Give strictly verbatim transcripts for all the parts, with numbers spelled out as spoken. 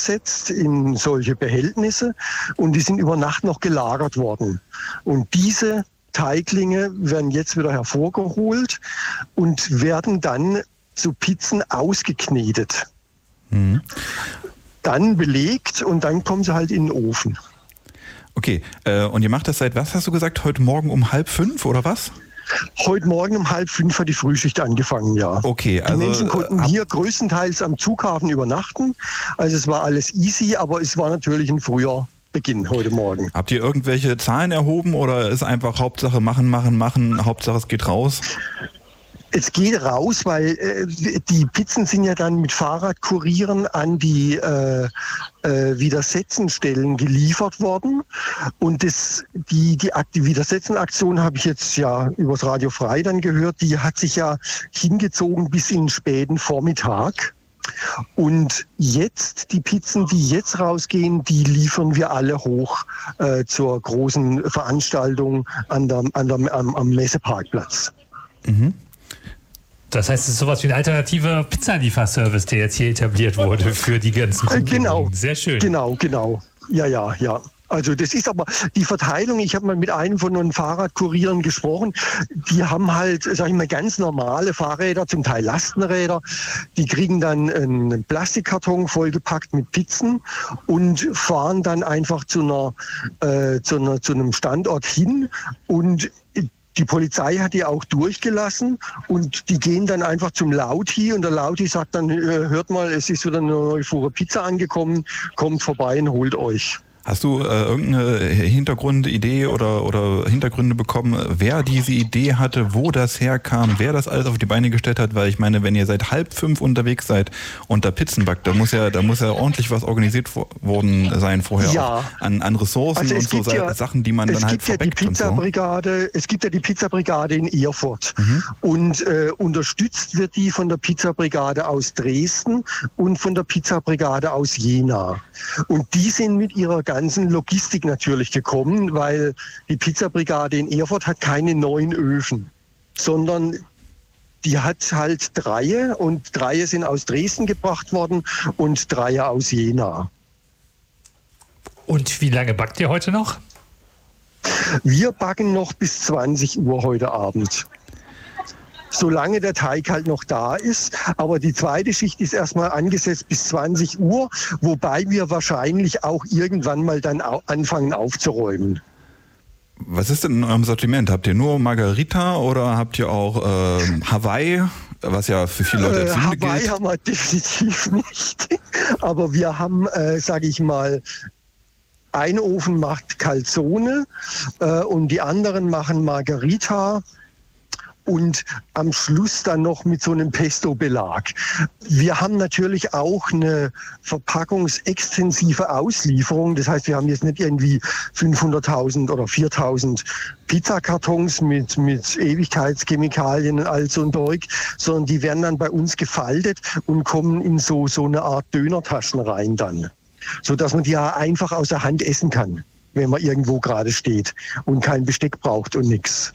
eingesetzt in solche Behältnisse und die sind über Nacht noch gelagert worden. Und diese Teiglinge werden jetzt wieder hervorgeholt und werden dann zu Pizzen ausgeknetet. Mhm. Dann belegt und dann kommen sie halt in den Ofen. Okay, äh, und ihr macht das seit, was hast du gesagt, heute Morgen um halb fünf oder was? Heute Morgen um halb fünf hat die Frühschicht angefangen, ja. Okay, also... Die Menschen konnten hier größtenteils am Zughafen übernachten. Also es war alles easy, aber es war natürlich ein früher Beginn heute Morgen. Habt ihr irgendwelche Zahlen erhoben oder ist einfach Hauptsache machen, machen, machen, Hauptsache es geht raus? Es geht raus, weil äh, die Pizzen sind ja dann mit Fahrradkurieren an die äh, äh, Widersetzenstellen geliefert worden. Und das, die, die, die Widersetzenaktion habe ich jetzt ja übers Radio Frei dann gehört, die hat sich ja hingezogen bis in den späten Vormittag. Und jetzt, die Pizzen, die jetzt rausgehen, die liefern wir alle hoch äh, zur großen Veranstaltung an der, an der, am, am Messeparkplatz. Mhm. Das heißt, es ist sowas wie ein alternativer Pizzalieferservice, der jetzt hier etabliert wurde für die ganzen Kunden. Genau. Sehr schön. Genau, genau. Ja, ja, ja. Also das ist aber die Verteilung, ich habe mal mit einem von den Fahrradkurieren gesprochen, die haben halt, sag ich mal, ganz normale Fahrräder, zum Teil Lastenräder, die kriegen dann einen Plastikkarton vollgepackt mit Pizzen und fahren dann einfach zu einer, äh, zu einer, zu einem Standort hin und die Polizei hat die auch durchgelassen und die gehen dann einfach zum Lauti und der Lauti sagt dann, hört mal, es ist wieder eine neue Fuhre Pizza angekommen, kommt vorbei und holt euch. Hast du äh, irgendeine Hintergrundidee oder, oder Hintergründe bekommen, wer diese Idee hatte, wo das herkam, wer das alles auf die Beine gestellt hat? Weil ich meine, wenn ihr seit halb fünf unterwegs seid und da Pizzen backt, da muss ja, da muss ja ordentlich was organisiert worden sein vorher ja. auch an, an Ressourcen also und so ja, Sachen, die man dann halt verbeckt ja und so. Brigade, es gibt ja die Pizzabrigade in Erfurt mhm. und äh, unterstützt wird die von der Pizzabrigade aus Dresden und von der Pizzabrigade aus Jena. Und die sind mit ihrer ganzen Logistik natürlich gekommen, weil die Pizzabrigade in Erfurt hat keine neuen Öfen, sondern die hat halt Dreie und Dreie sind aus Dresden gebracht worden und Dreie aus Jena. Und wie lange backt ihr heute noch? Wir backen noch bis zwanzig Uhr heute Abend. Solange der Teig halt noch da ist. Aber die zweite Schicht ist erstmal angesetzt bis zwanzig Uhr, wobei wir wahrscheinlich auch irgendwann mal dann au- anfangen aufzuräumen. Was ist denn in eurem Sortiment? Habt ihr nur Margarita oder habt ihr auch äh, Hawaii, was ja für viele Leute als Sünde gilt? Äh, Hawaii haben wir definitiv nicht. Aber wir haben, äh, sage ich mal, ein Ofen macht Calzone äh, und die anderen machen Margarita. Und am Schluss dann noch mit so einem Pesto-Belag. Wir haben natürlich auch eine verpackungsextensive Auslieferung. Das heißt, wir haben jetzt nicht irgendwie fünfhunderttausend oder viertausend Pizzakartons mit, mit Ewigkeitschemikalien und all so ein Zeug, sondern die werden dann bei uns gefaltet und kommen in so, so eine Art Dönertaschen rein dann. Sodass man die ja einfach aus der Hand essen kann, wenn man irgendwo gerade steht und kein Besteck braucht und nichts.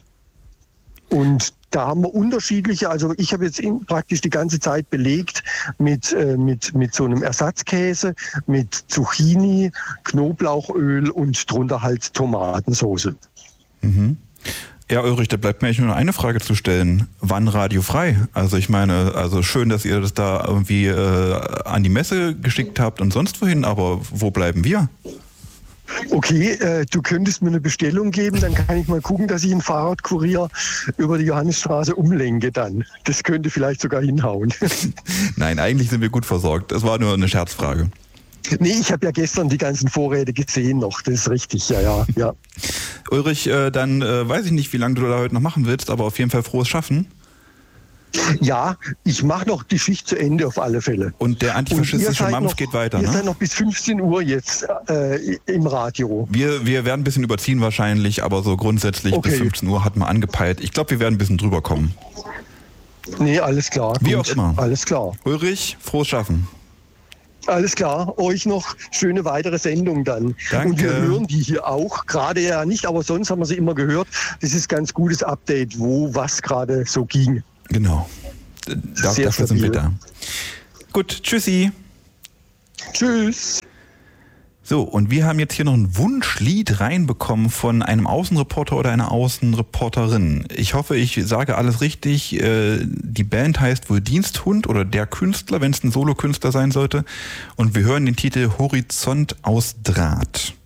Und da haben wir unterschiedliche, also ich habe jetzt in, praktisch die ganze Zeit belegt mit, äh, mit, mit so einem Ersatzkäse, mit Zucchini, Knoblauchöl und drunter halt Tomatensauce. Mhm. Ja, Ulrich, da bleibt mir eigentlich nur noch eine Frage zu stellen. Wann radiofrei? Also ich meine, also schön, dass ihr das da irgendwie äh, an die Messe geschickt habt und sonst wohin, aber wo bleiben wir? Okay, äh, du könntest mir eine Bestellung geben, dann kann ich mal gucken, dass ich einen Fahrradkurier über die Johannisstraße umlenke dann. Das könnte vielleicht sogar hinhauen. Nein, eigentlich sind wir gut versorgt. Das war nur eine Scherzfrage. Nee, ich habe ja gestern die ganzen Vorräte gesehen noch, das ist richtig, ja, ja, ja. Ulrich, äh, dann äh, weiß ich nicht, wie lange du da heute noch machen willst, aber auf jeden Fall frohes Schaffen. Ja, ich mache noch die Schicht zu Ende auf alle Fälle. Und der antifaschistische Mampf noch, geht weiter, ihr ne? seid noch bis fünfzehn Uhr jetzt äh, im Radio. Wir, wir werden ein bisschen überziehen wahrscheinlich, aber so grundsätzlich okay. bis fünfzehn Uhr hat man angepeilt. Ich glaube, wir werden ein bisschen drüber kommen. Nee, alles klar. Wie gut. auch immer. Alles klar. Ulrich, frohes Schaffen. Alles klar, euch noch schöne weitere Sendung dann. Danke. Und wir hören die hier auch, gerade ja nicht, aber sonst haben wir sie immer gehört. Das ist ganz gutes Update, wo was gerade so ging. Genau. Da, Sehr dafür sind wir stabil. da. Gut, tschüssi. Tschüss. So, und wir haben jetzt hier noch ein Wunschlied reinbekommen von einem Außenreporter oder einer Außenreporterin. Ich hoffe, ich sage alles richtig. Die Band heißt wohl Diensthund oder Der Künstler, wenn es ein Solokünstler sein sollte. Und wir hören den Titel Horizont aus Draht.